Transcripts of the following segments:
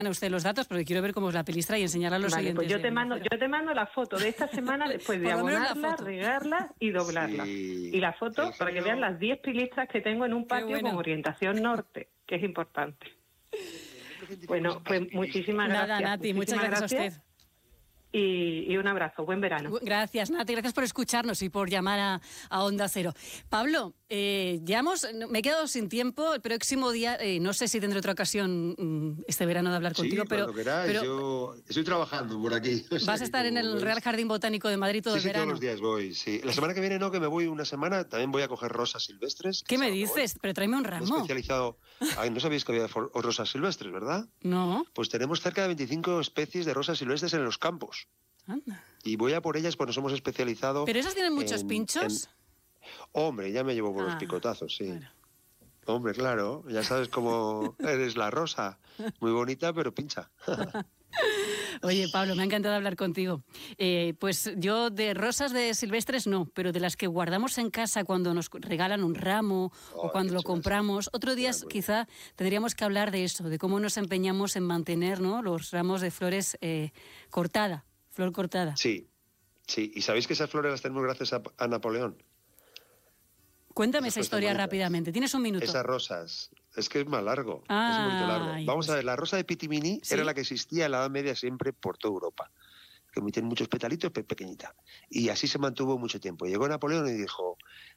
usted los datos porque quiero ver cómo es la pilistra y enseñarla a los oyentes. Pues yo te mando la foto de esta semana después de abonarla, regarla y doblarla. Sí. Y la foto para que vean las 10 pilistras que tengo en un patio con orientación norte, que es importante. Bueno, pues muchísimas gracias. Nada, Nati, muchas gracias a usted. Y un abrazo, buen verano. Gracias, Nati, gracias por escucharnos y por llamar a Onda Cero. Pablo, me he quedado sin tiempo. El próximo día, no sé si tendré otra ocasión este verano de hablar contigo, pero yo estoy trabajando por aquí. ¿Vas a estar en el Real Jardín Botánico de Madrid todo el verano? Sí, todos los días voy, sí. La semana que viene no, que me voy una semana, también voy a coger rosas silvestres. ¿Qué me dices? Pero tráeme un ramo. Especializado. Ay, no sabéis que había rosas silvestres, ¿verdad? No. Pues tenemos cerca de 25 especies de rosas silvestres en los campos. Anda. Y voy a por ellas, pues nos hemos especializado. ¿Pero esas tienen muchos pinchos? Hombre, ya me llevo por los picotazos, sí. Bueno. Hombre, claro, ya sabes cómo eres la rosa. Muy bonita, pero pincha. Oye, Pablo, me ha encantado hablar contigo. Pues yo de rosas de silvestres no, pero de las que guardamos en casa cuando nos regalan un ramo o cuando lo compramos. Otro día quizá tendríamos que hablar de eso, de cómo nos empeñamos en mantener, ¿no?, los ramos de flores flor cortada. Sí. ¿Y sabéis que esas flores las tenemos gracias a Napoleón? Cuéntame esa historia rápidamente. Tienes un minuto. Esas rosas. Es que es más largo. Es un poquito largo. Vamos a ver, la rosa de Pitimini era la que existía en la Edad Media siempre por toda Europa. Que tiene muchos petalitos, pequeñita. Y así se mantuvo mucho tiempo. Llegó Napoleón y dijo,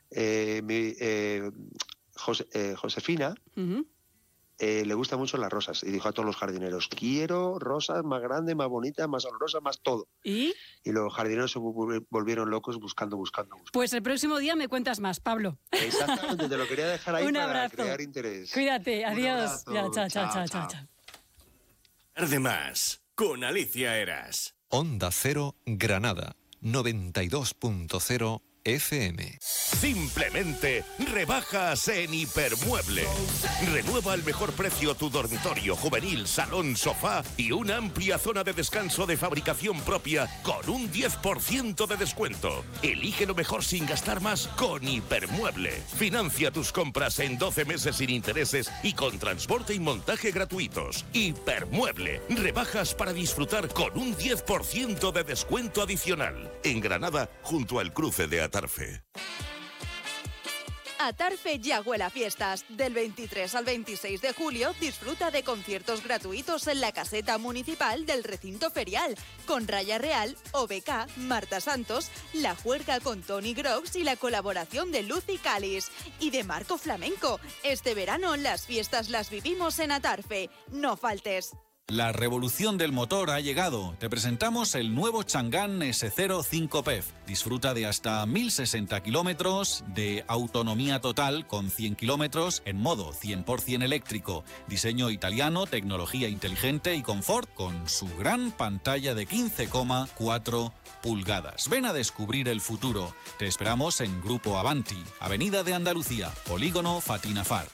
Josefina le gustan mucho las rosas. Y dijo a todos los jardineros, quiero rosas más grandes, más bonitas, más olorosas, más todo. ¿Y? Y los jardineros se volvieron locos buscando. Pues el próximo día me cuentas más, Pablo. Exactamente, te lo quería dejar ahí para crear interés. Cuídate, adiós. Ya, chao. Tarde más, con Alicia Eras. Onda Cero, Granada, 92.0 FM. Simplemente rebajas en Hipermueble. Renueva al mejor precio tu dormitorio, juvenil, salón, sofá y una amplia zona de descanso de fabricación propia con un 10% de descuento. Elige lo mejor sin gastar más con Hipermueble. Financia tus compras en 12 meses sin intereses y con transporte y montaje gratuitos. Hipermueble. Rebajas para disfrutar con un 10% de descuento adicional. En Granada, junto al cruce de Atarfe. Atarfe ya huele a fiestas. Del 23 al 26 de julio disfruta de conciertos gratuitos en la caseta municipal del recinto ferial, con Raya Real, OBK, Marta Santos, La Juerga con Tony Groves y la colaboración de Lucy Calis y de Marco Flamenco. Este verano las fiestas las vivimos en Atarfe. No faltes. La revolución del motor ha llegado. Te presentamos el nuevo Chang'an S0 5PEF. Disfruta de hasta 1060 kilómetros de autonomía total con 100 kilómetros en modo 100% eléctrico. Diseño italiano, tecnología inteligente y confort con su gran pantalla de 15,4 pulgadas. Ven a descubrir el futuro. Te esperamos en Grupo Avanti, Avenida de Andalucía, Polígono Fatina Far.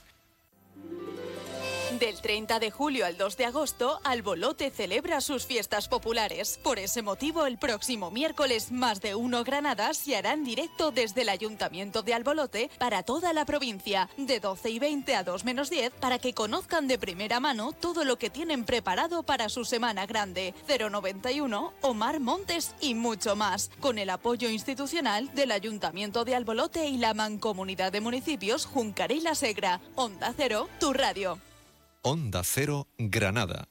Del 30 de julio al 2 de agosto, Albolote celebra sus fiestas populares. Por ese motivo, el próximo miércoles, Más de Uno Granada se hará en directo desde el Ayuntamiento de Albolote para toda la provincia, de 12:20 a 2:10, para que conozcan de primera mano todo lo que tienen preparado para su Semana Grande. 091, Omar Montes y mucho más. Con el apoyo institucional del Ayuntamiento de Albolote y la Mancomunidad de Municipios Juncar y La Segra. Onda Cero, tu radio. Onda Cero, Granada,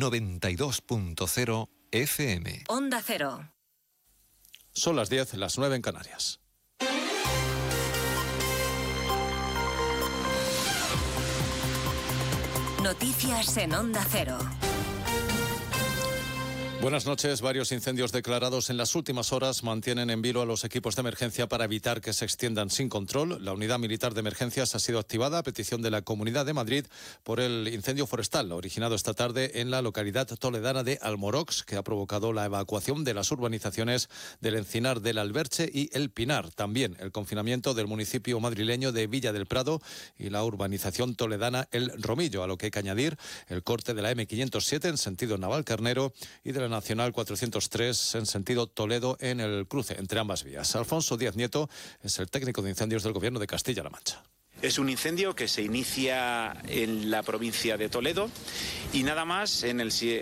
92.0 FM. Onda Cero. Son las 10, las 9 en Canarias. Noticias en Onda Cero. Buenas noches. Varios incendios declarados en las últimas horas mantienen en vilo a los equipos de emergencia para evitar que se extiendan sin control. La unidad militar de emergencias ha sido activada a petición de la Comunidad de Madrid por el incendio forestal originado esta tarde en la localidad toledana de Almorox, que ha provocado la evacuación de las urbanizaciones del Encinar del Alberche y El Pinar. También el confinamiento del municipio madrileño de Villa del Prado y la urbanización toledana El Romillo, a lo que hay que añadir el corte de la M507 en sentido Navalcarnero y de la Nacional 403 en sentido Toledo en el cruce entre ambas vías. Alfonso Díaz Nieto es el técnico de incendios del Gobierno de Castilla-La Mancha. Es un incendio que se inicia en la provincia de Toledo y nada más en el